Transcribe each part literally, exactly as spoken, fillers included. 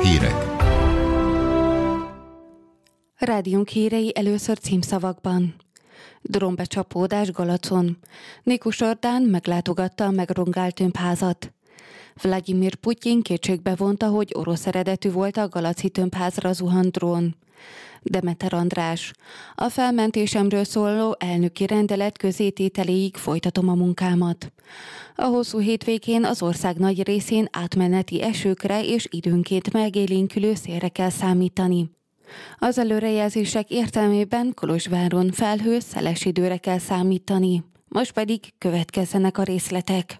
Hírek. Rádiónk hírei először címszavakban. Drónbecsapódás Galacon. Nikus Orbán meglátogatta a megrongált tömbházat. Vladimir Putyin kétségbe vonta, hogy orosz eredetű volt a galaci tömbházra zuhant drón. Demeter András. A felmentésemről szóló elnöki rendelet közétételéig folytatom a munkámat. A hosszú hétvégén az ország nagy részén átmeneti esőkre és időnként megélénkülő szélre kell számítani. Az előrejelzések értelmében Kolozsváron felhő, szeles időre kell számítani. Most pedig következzenek a részletek.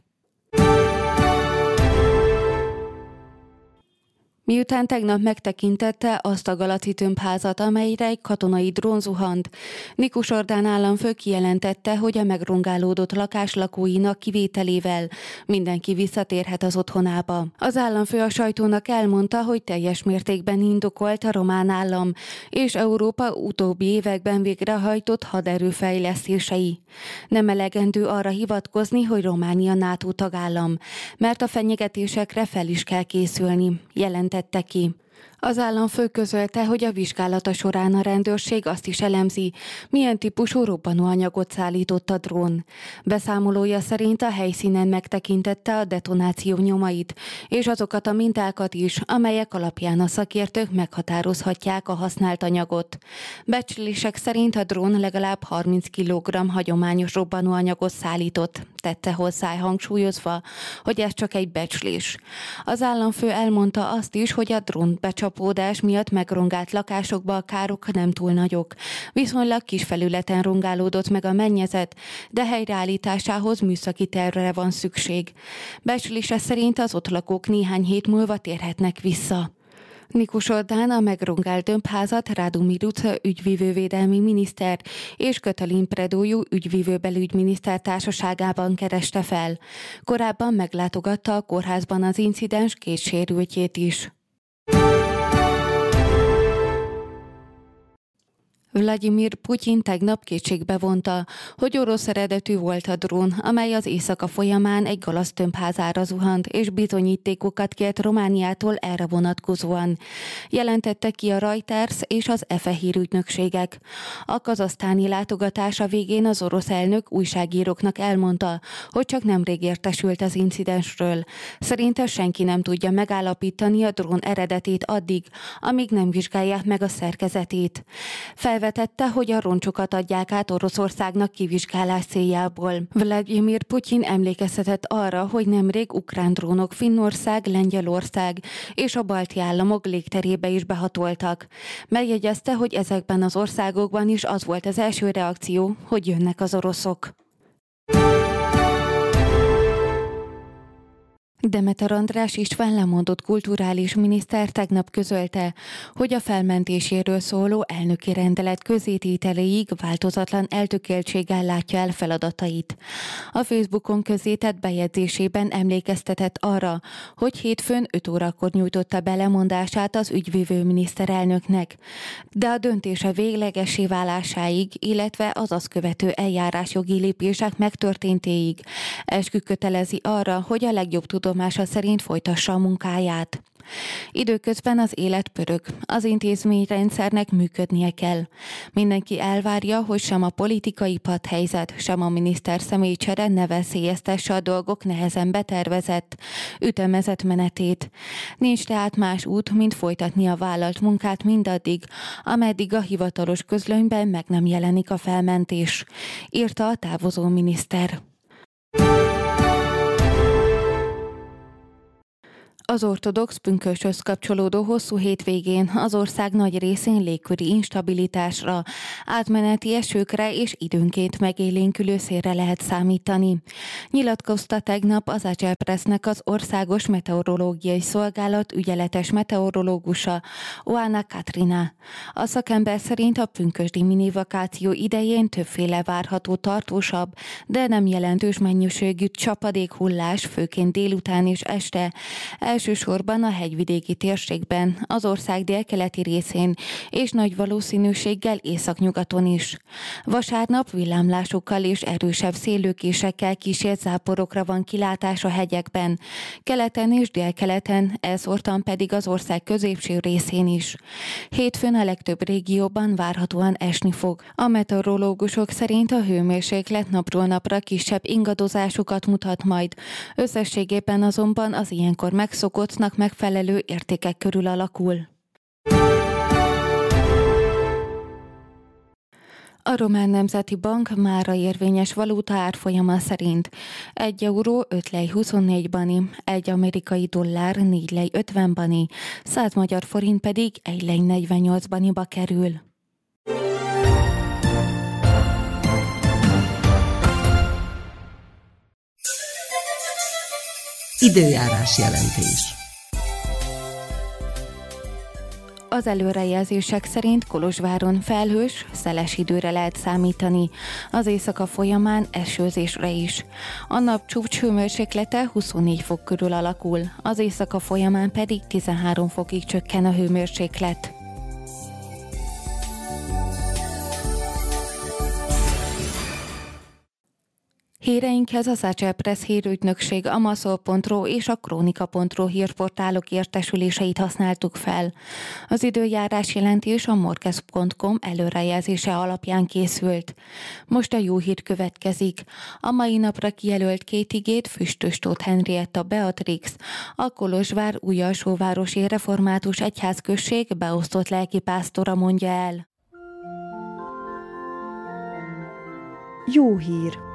Miután tegnap megtekintette azt a galaci tömbházat, amelyre egy katonai drón zuhant, Nikus Orbán államfő kijelentette, hogy a megrongálódott lakás lakóinak kivételével mindenki visszatérhet az otthonába. Az államfő a sajtónak elmondta, hogy teljes mértékben indokolt a román állam és Európa utóbbi években végrehajtott haderőfejlesztései. Nem elegendő arra hivatkozni, hogy Románia NATO tagállam, mert a fenyegetésekre fel is kell készülni, jelent tette ki. Az államfő közölte, hogy a vizsgálata során a rendőrség azt is elemzi, milyen típusú robbanóanyagot szállított a drón. Beszámolója szerint a helyszínen megtekintette a detonáció nyomait, és azokat a mintákat is, amelyek alapján a szakértők meghatározhatják a használt anyagot. Becslések szerint a drón legalább harminc kilogramm hagyományos robbanóanyagot szállított, tette hozzá hangsúlyozva, hogy ez csak egy becslés. Az államfő elmondta azt is, hogy a drón becsapódás miatt megrongált lakásokba a károk nem túl nagyok. Viszonylag kis felületen rongálódott meg a mennyezet, de helyreállításához műszaki tervre van szükség. Becslése szerint az ott lakók néhány hét múlva térhetnek vissza. Nikus Orbán a megrongált tömbházat Radomir utca ügyvívővédelmi miniszter és Katalin Predoiu ügyvívő belügyminiszter társaságában kereste fel. Korábban meglátogatta a kórházban az incidens két sérültjét is. Vladimir Putyin tegnap kétségbe vonta, hogy orosz eredetű volt a drón, amely az éjszaka folyamán egy galac tömbházára zuhant, és bizonyítékokat kért Romániától erre vonatkozóan. Jelentette ki a Reuters és az e fe hírügynökségek. A kazahsztáni látogatása végén az orosz elnök újságíróknak elmondta, hogy csak nemrég értesült az incidensről. Szerinte senki nem tudja megállapítani a drón eredetét addig, amíg nem vizsgálják meg a szerkezetét. Felvetette, hogy a roncsokat adják át Oroszországnak kivizsgálás céljából. Vladimir Putyin emlékeztetett arra, hogy nemrég ukrán drónok Finnország, Lengyelország és a balti államok légterébe is behatoltak. Megjegyezte, hogy ezekben az országokban is az volt az első reakció, hogy jönnek az oroszok. Demeter András István lemondott kulturális miniszter tegnap közölte, hogy a felmentéséről szóló elnöki rendelet közétételéig változatlan eltökéltséggel látja el feladatait. A Facebookon közzétett bejegyzésében emlékeztetett arra, hogy hétfőn öt órakor nyújtotta be lemondását az ügyvívő miniszterelnöknek, de a döntése véglegessé válásáig, illetve az azt követő eljárásjogi lépések megtörténtéig eskü kötelezi arra, hogy a legjobb tudomása szerint folytassa a munkáját. Időközben az élet pörög, az intézményrendszernek működnie kell. Mindenki elvárja, hogy sem a politikai padhelyzet, sem a miniszter személycsere ne veszélyeztesse a dolgok nehezen betervezett, ütemezett menetét. Nincs tehát más út, mint folytatni a vállalt munkát mindaddig, ameddig a hivatalos közlönyben meg nem jelenik a felmentés, írta a távozó miniszter. Az ortodox pünköshöz kapcsolódó hosszú hétvégén az ország nagy részén légköri instabilitásra, átmeneti esőkre és időnként megélénkülő szélre lehet számítani. Nyilatkozta tegnap az Agyelpressnek az Országos Meteorológiai Szolgálat ügyeletes meteorológusa, Oana Katrina. A szakember szerint a pünkösdi minivakáció idején többféle várható tartósabb, de nem jelentős mennyiségű csapadékhullás, főként délután és este elsősorban a hegyvidéki térségben, az ország délkeleti részén és nagy valószínűséggel északnyugaton is. Vasárnap villámlásokkal és erősebb széllökésekkel kísért záporokra van kilátás a hegyekben, keleten és délkeleten, elszórtan pedig az ország középső részén is. Hétfőn a legtöbb régióban várhatóan esni fog. A meteorológusok szerint a hőmérséklet napról napra kisebb ingadozásokat mutat majd. Összességében azonban az ilyenkor megszokottnak megfelelő értékek körül alakul. A Román Nemzeti Bank mára érvényes valuta árfolyama szerint egy euró öt lej huszonnégy bani, egy amerikai dollár négy lej ötven bani, száz magyar forint pedig egy lej negyvennyolc baniba kerül. Időjárás jelentés. Az előrejelzések szerint Kolozsváron felhős, szeles időre lehet számítani, az éjszaka folyamán esőzésre is. A nap csúcshőmérséklete huszonnégy fok körül alakul, az éjszaka folyamán pedig tizenhárom fokig csökken a hőmérséklet. Híreinkhez az á cé é Press hírügynökség, a maszol pont ro és a krónika pont ro hírportálok értesüléseit használtuk fel. Az időjárás jelentés a morkez pont com előrejelzése alapján készült. Most a jó hír következik. A mai napra kijelölt két igét Füstös Tóth Henrietta Beatrix, a Kolozsvár Újalsóvárosi Református Egyházközség beosztott lelkipásztora mondja el. Jó hír!